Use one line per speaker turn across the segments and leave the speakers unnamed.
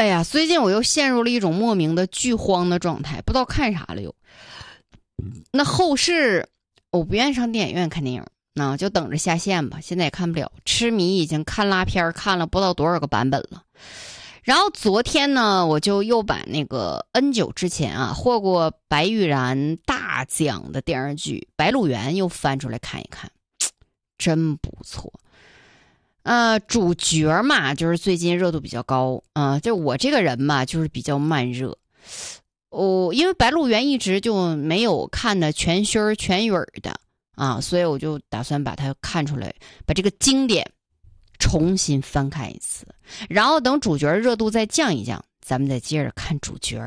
哎呀，最近我又陷入了一种莫名的剧荒的状态，不知道看啥了又。那后世我不愿意上电影院看电影，那就等着下线吧。现在也看不了，痴迷已经看拉片看了不知道多少个版本了。然后昨天呢，我就又把那个 N9之前获过白玉兰大奖的电视剧《白鹿原》又翻出来看一看，真不错。主角嘛，就是最近热度比较高就我这个人嘛，就是比较慢热。因为《白鹿原》一直就没有看的全须全语的所以我就打算把它看出来，把这个经典重新翻看一次，然后等主角热度再降一降，咱们再接着看主角。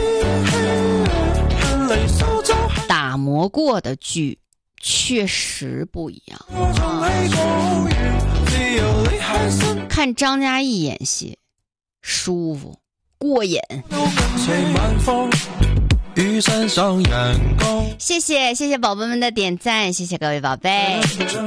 打磨过的剧确实不一样看张嘉译演戏舒服过瘾。谢谢宝贝们的点赞，谢谢各位宝贝。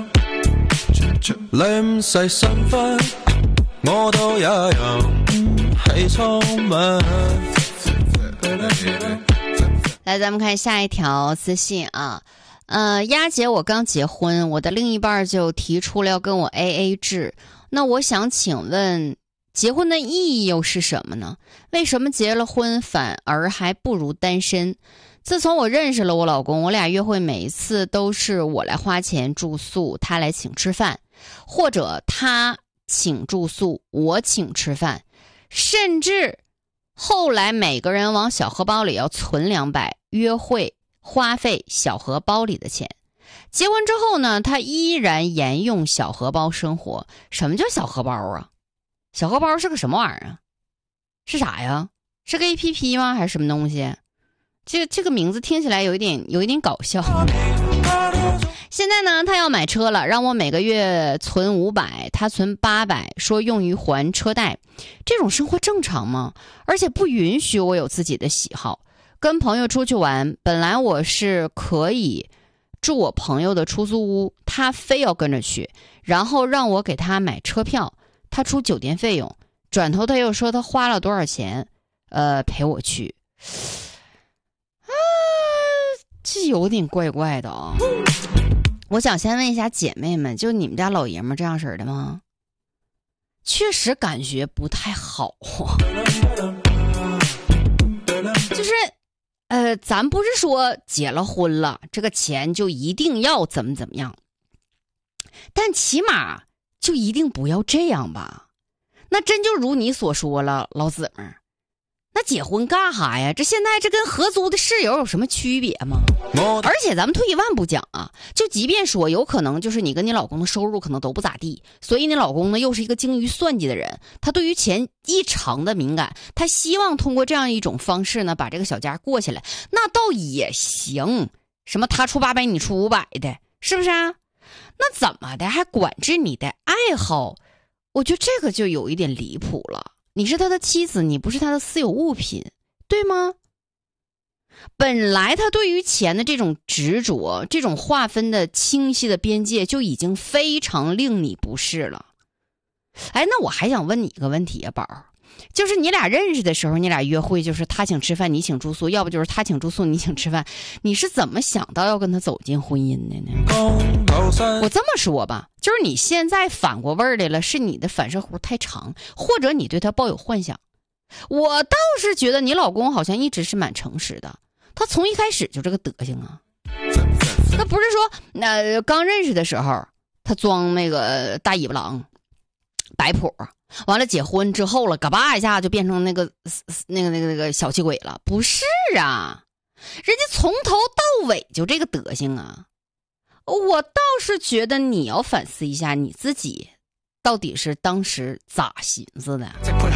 来，咱们看下一条私信丫姐，我刚结婚，我的另一半就提出了要跟我 AA 制。那我想请问，结婚的意义又是什么呢？为什么结了婚反而还不如单身？自从我认识了我老公，我俩约会每一次都是我来花钱住宿，他来请吃饭，或者他请住宿，我请吃饭，甚至后来每个人往小荷包里要存200，约会花费小荷包里的钱。结婚之后呢，他依然沿用小荷包生活。什么叫小荷包啊？小荷包是个什么玩意儿啊？是啥呀？是个 APP 吗？还是什么东西？这个名字听起来有一点搞笑。现在呢，他要买车了，让我每个月存500，他存800，说用于还车贷。这种生活正常吗？而且不允许我有自己的喜好。跟朋友出去玩，本来我是可以住我朋友的出租屋，他非要跟着去，然后让我给他买车票，他出酒店费用，转头他又说他花了多少钱陪我去。这有点怪怪的我想先问一下姐妹们，就你们家老爷们这样式的吗？确实感觉不太好就是咱不是说结了婚了这个钱就一定要怎么样，但起码就一定不要这样吧。那真就如你所说了，老姊妹儿，那结婚干哈呀？这现在这跟合租的室友有什么区别吗？而且咱们退一万步讲就即便说有可能就是你跟你老公的收入可能都不咋地，所以你老公呢又是一个精于算计的人，他对于钱异常的敏感，他希望通过这样一种方式呢把这个小家过起来，那倒也行。什么他出800你出500的，是不是啊？那怎么的还管制你的爱好？我觉得这个就有一点离谱了。你是他的妻子，你不是他的私有物品，对吗？本来他对于钱的这种执着，这种划分的清晰的边界就已经非常令你不适了。那我还想问你一个问题宝儿，就是你俩认识的时候，你俩约会就是他请吃饭你请住宿，要不就是他请住宿你请吃饭，你是怎么想到要跟他走进婚姻的呢？我这么说吧，就是你现在反过味儿来了，是你的反射弧太长，或者你对他抱有幻想。我倒是觉得你老公好像一直是蛮诚实的，他从一开始就这个德行那不是说刚认识的时候他装那个大尾巴狼摆谱，完了结婚之后了嘎巴一下就变成那个小气鬼了，不是啊，人家从头到尾就这个德行我倒是觉得你要反思一下你自己到底是当时咋寻思的，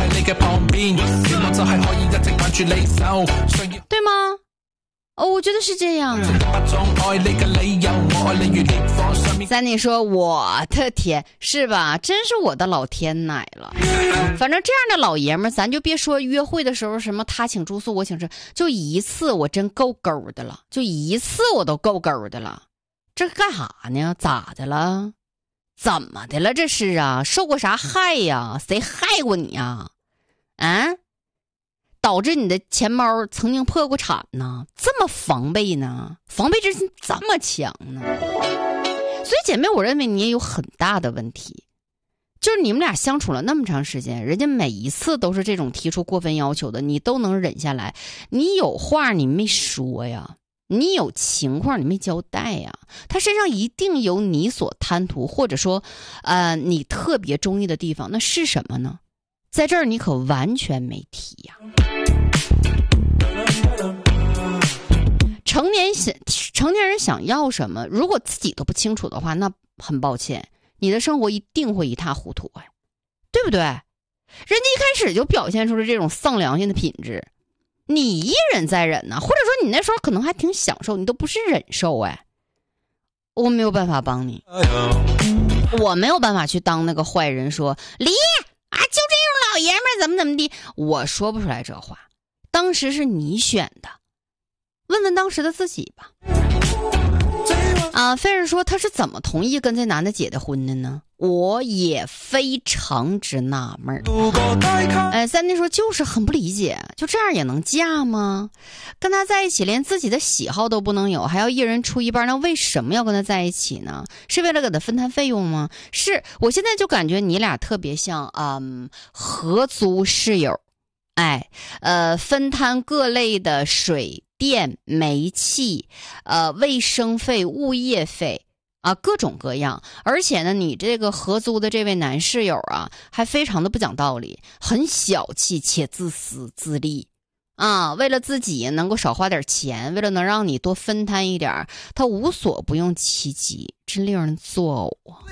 对吗？我觉得是这样三弟说我的天，是吧？真是我的老天奶了。反正这样的老爷们咱就别说约会的时候什么他请住宿我请吃，就一次我真够勾的了，就一次我都够勾的了。这干啥呢？咋的了？怎么的了？这是受过啥害呀？谁害过你呀？ 导致你的钱包曾经破过产呢？这么防备呢？防备之心这么强呢？所以姐妹，我认为你也有很大的问题，就是你们俩相处了那么长时间，人家每一次都是这种提出过分要求的，你都能忍下来，你有话你没说呀，你有情况你没交代呀，他身上一定有你所贪图或者说你特别中意的地方，那是什么呢？在这儿你可完全没提呀。成年人想要什么，如果自己都不清楚的话，那很抱歉，你的生活一定会一塌糊涂，对不对？人家一开始就表现出了这种丧良心的品质，你一忍再忍呢，或者说你那时候可能还挺享受，你都不是忍受，我没有办法帮你，我没有办法去当那个坏人说离啊，就这种老爷们儿怎么地，我说不出来这话，当时是你选的，问问当时的自己吧。菲儿说他是怎么同意跟这男的结的婚的呢？我也非常之纳闷儿。三弟说就是很不理解，就这样也能嫁吗？跟他在一起连自己的喜好都不能有，还要一人出一半，那为什么要跟他在一起呢？是为了给他分摊费用吗？是，我现在就感觉你俩特别像合租室友，分摊各类的水电煤气卫生费物业费各种各样，而且呢你这个合租的这位男室友还非常的不讲道理，很小气且自私自利为了自己能够少花点钱，为了能让你多分摊一点，他无所不用其极，真令人作呕啊。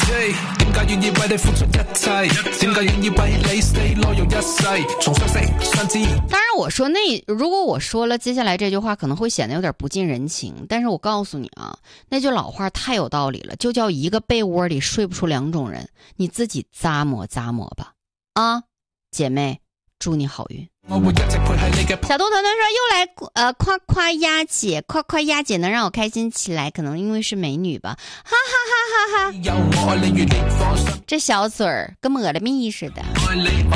当然我说如果我说了接下来这句话可能会显得有点不近人情，但是我告诉你那句老话太有道理了，就叫一个被窝里睡不出两种人，你自己咂摸咂摸吧姐妹，祝你好运。小东团团说又来夸夸丫姐，夸夸丫姐能让我开心起来，可能因为是美女吧，哈哈哈哈哈。这小嘴儿跟抹了蜜似的。